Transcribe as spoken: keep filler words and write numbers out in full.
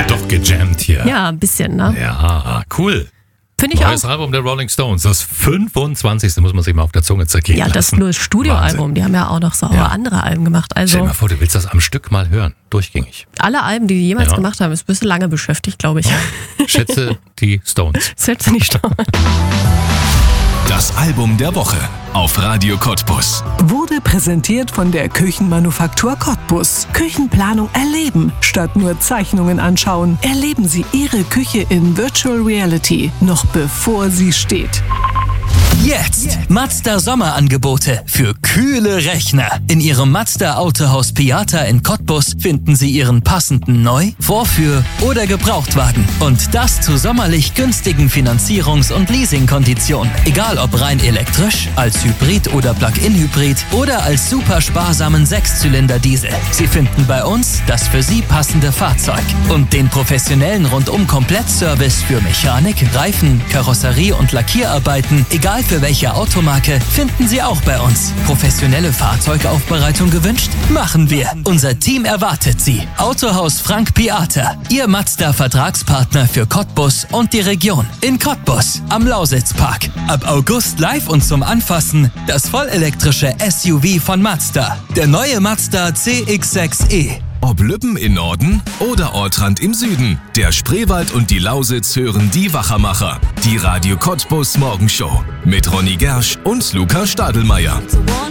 doch gejammt hier. Ja, ein bisschen, ne? Ja, cool. Finde ich Neues auch. Album der Rolling Stones, das fünfundzwanzigste muss man sich mal auf der Zunge zergehen Ja, lassen. das ist nur das Studioalbum. Wahnsinn. Die haben ja auch noch so Ja. andere Alben gemacht. Also Stell dir mal vor, du willst das am Stück mal hören, durchgängig. alle Alben, die die jemals Ja. gemacht haben, ist ein bisschen lange beschäftigt, glaube ich. Schätze die Stones. Das hättest du nicht dauern. Das Album der Woche auf Radio Cottbus. Wurde präsentiert von der Küchenmanufaktur Cottbus. Küchenplanung erleben, statt nur Zeichnungen anschauen. Erleben Sie Ihre Küche in Virtual Reality, noch bevor sie steht. Jetzt Mazda Sommerangebote für kühle Rechner. In Ihrem Mazda Autohaus Piata in Cottbus finden Sie Ihren passenden Neu-, Vorführ- oder Gebrauchtwagen. Und das zu sommerlich günstigen Finanzierungs- und Leasingkonditionen. Egal ob rein elektrisch, als Hybrid oder Plug-in-Hybrid oder als super sparsamen Sechszylinder-Diesel. Sie finden bei uns das für Sie passende Fahrzeug. Und den professionellen Rundum-Komplettservice für Mechanik, Reifen, Karosserie und Lackierarbeiten, egal für welche Automarke, finden Sie auch bei uns. Professionelle Fahrzeugaufbereitung gewünscht? Machen wir. Unser Team erwartet Sie. Autohaus Frank Piata, Ihr Mazda-Vertragspartner für Cottbus und die Region. In Cottbus, am Lausitzpark. Ab August live und zum Anfassen das vollelektrische S U V von Mazda. Der neue Mazda C X sechs E. Ob Lübben im Norden oder Ortrand im Süden, der Spreewald und die Lausitz hören die Wachermacher. Die Radio Cottbus Morgenshow mit Ronny Gersch und Luca Stadelmeier.